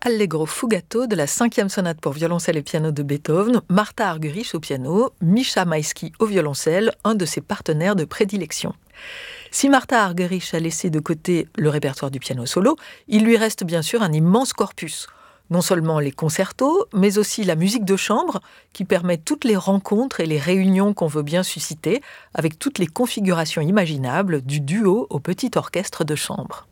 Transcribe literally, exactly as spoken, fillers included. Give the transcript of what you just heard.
Allegro Fugato de la cinquième sonate pour violoncelle et piano de Beethoven, Martha Argerich au piano, Misha Maïski au violoncelle, un de ses partenaires de prédilection. Si Martha Argerich a laissé de côté le répertoire du piano solo, il lui reste bien sûr un immense corpus. Non seulement les concertos, mais aussi la musique de chambre, qui permet toutes les rencontres et les réunions qu'on veut bien susciter, avec toutes les configurations imaginables, du duo au petit orchestre de chambre.